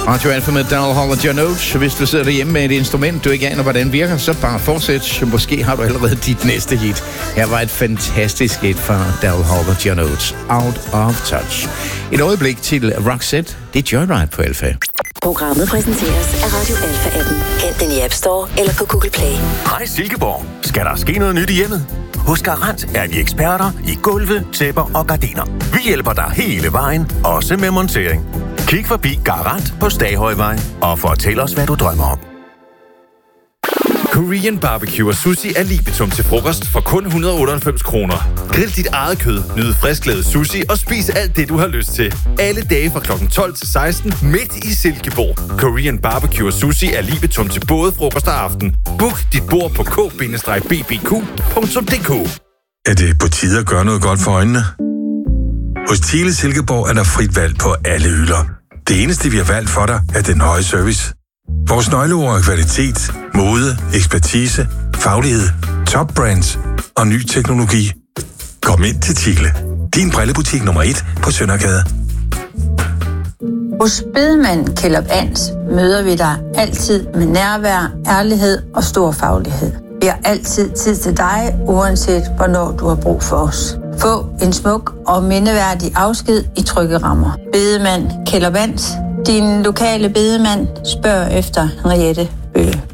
Radio Alfa med Daryl Hall og John Oates. Hvis du sidder derhjemme med et instrument, du ikke aner, hvordan det virker, så bare fortsæt. Måske har du allerede dit næste hit. Her var et fantastisk hit fra Daryl Hall og John Oates. Out of Touch. Et øjeblik til Roxette. Det er Joyride på Alfa. Programmet præsenteres af Radio Alfa-appen. Hent den i App Store eller på Google Play. Hej Silkeborg. Skal der ske noget nyt i hjemmet? Hos Garant er vi eksperter i gulve, tæpper og gardiner. Vi hjælper dig hele vejen, også med montering. Kig forbi Garant på Staghøjvej og fortæl os, hvad du drømmer om. Korean barbecue og sushi er libetum til frokost for kun 198 kroner. Grill dit eget kød, nyd frisklavet sushi og spis alt det, du har lyst til. Alle dage fra kl. 12 til 16 midt i Silkeborg. Korean barbecue og sushi er libetum til både frokost og aften. Book dit bord på k-bbq.dk. Er det på tide at gøre noget godt for øjnene? Hos Thiele Silkeborg er der frit valg på alle hylder. Det eneste, vi har valgt for dig, er den høje service. Vores nøgleord er kvalitet, mode, ekspertise, faglighed, top brands og ny teknologi. Kom ind til Thiele. Din brillebutik nummer 1 på Søndergade. Hos Bedemand Kjeld Ans møder vi dig altid med nærvær, ærlighed og stor faglighed. Vi har altid tid til dig, uanset hvornår du har brug for os. Få en smuk og mindeværdig afsked i trygge rammer. Bedemand Kjeld Ans. Din lokale bedemand. Spørg efter Henriette Bøge.